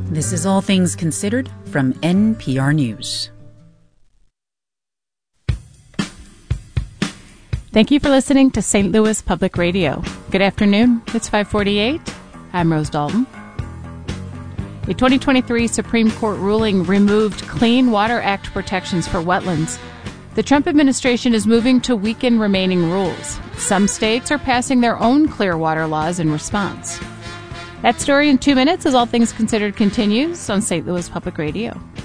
This is All Things Considered from NPR News. Thank you for listening to St. Louis Public Radio. Good afternoon. It's 5:48. I'm Rose Dalton. A 2023 Supreme Court ruling removed Clean Water Act protections for wetlands. The Trump administration is moving to weaken remaining rules. Some states are passing their own clear water laws in response. That story in 2 minutes as All Things Considered continues on St. Louis Public Radio.